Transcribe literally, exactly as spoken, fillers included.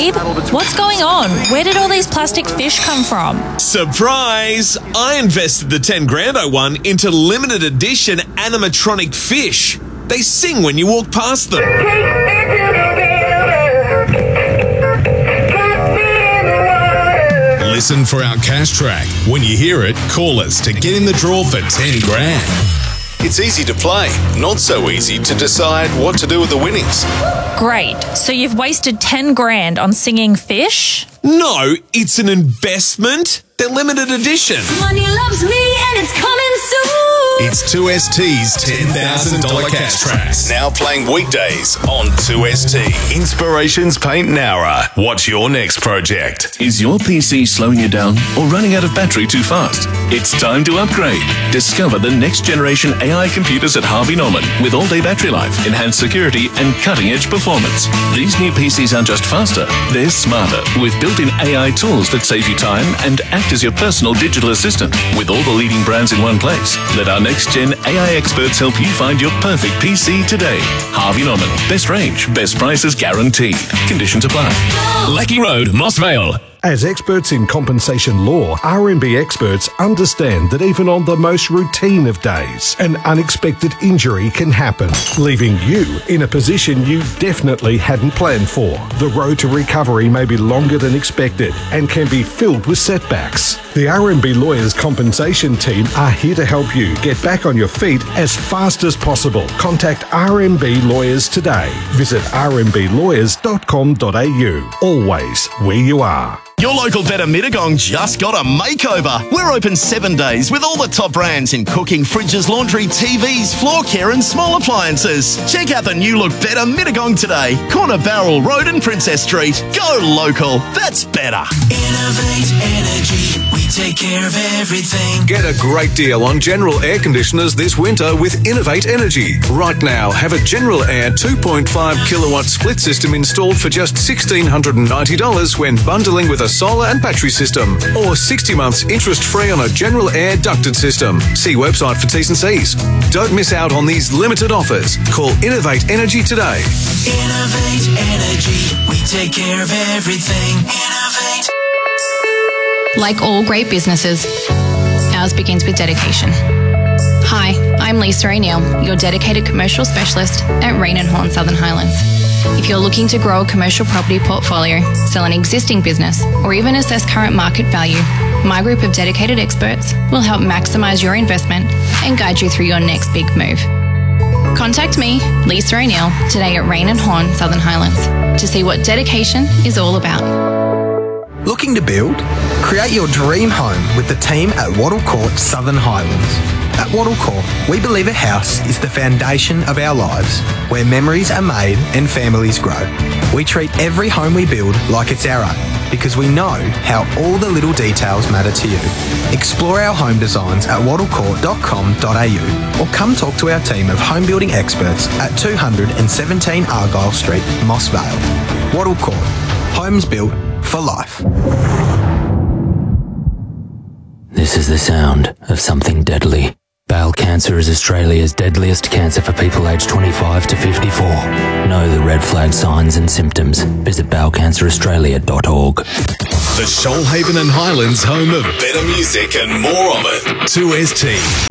Babe, what's going on? Where did all these plastic fish come from? Surprise! I invested the ten grand I won into limited edition animatronic fish. They sing when you walk past them. Listen for our cash track. When you hear it, call us to get in the draw for ten grand. It's easy to play, not so easy to decide what to do with the winnings. Great. So you've wasted ten grand on singing fish? No, it's an investment. They're limited edition. Money loves me and it's coming soon. It's two S T's ten thousand dollars cash tracks. Now playing weekdays on two S T. Inspirations Paint Nowra. What's your next project? Is your P C slowing you down or running out of battery too fast? It's time to upgrade. Discover the next generation A I computers at Harvey Norman with all-day battery life, enhanced security and cutting-edge performance. These new P Cs aren't just faster, they're smarter with built-in A I tools that save you time and act as your personal digital assistant with all the leading brands in one place. Let our next-gen A I experts help you find your perfect P C today. Harvey Norman. Best range, best prices guaranteed. Conditions apply. Lecky Road, Moss Vale. As experts in compensation law, R M B experts understand that even on the most routine of days, an unexpected injury can happen, leaving you in a position you definitely hadn't planned for. The road to recovery may be longer than expected and can be filled with setbacks. The R M B Lawyers Compensation Team are here to help you get back on your feet as fast as possible. Contact R M B Lawyers today. Visit r m b lawyers dot com dot a u. Always where you are. Your local Better Mittagong just got a makeover. We're open seven days with all the top brands in cooking, fridges, laundry, T Vs, floor care and small appliances. Check out the new look Better Mittagong today. Corner Barrel Road and Princess Street. Go local. That's better. Innovate Energy. We take care of everything. Get a great deal on General air conditioners this winter with Innovate Energy. Right now, have a General Air two point five kilowatt split system installed for just one thousand six hundred ninety dollars when bundling with a solar and battery system, or sixty months interest-free on a General Air ducted system. See website for T's and C's. Don't miss out on these limited offers. Call Innovate Energy today. Innovate Energy. We take care of everything. Innovate. Like all great businesses, ours begins with dedication. Hi, I'm Lisa O'Neill, your dedicated commercial specialist at Rain and Horn Southern Highlands. If you're looking to grow a commercial property portfolio, sell an existing business, or even assess current market value, my group of dedicated experts will help maximise your investment and guide you through your next big move. Contact me, Lisa O'Neill, today at Rain and Horn Southern Highlands to see what dedication is all about. Looking to build? Create your dream home with the team at Wattle Court Southern Highlands. At Wattle Court, we believe a house is the foundation of our lives, where memories are made and families grow. We treat every home we build like it's our own, because we know how all the little details matter to you. Explore our home designs at wattle court dot com dot a u or come talk to our team of home building experts at two hundred seventeen Argyle Street, Moss Vale. Wattle Court. Homes built for life. This is the sound of something deadly. Bowel cancer is Australia's deadliest cancer for people aged twenty-five to fifty-four. Know the red flag signs and symptoms. Visit bowel cancer australia dot org. The Shoalhaven and Highlands home of better music and more of it. two S T.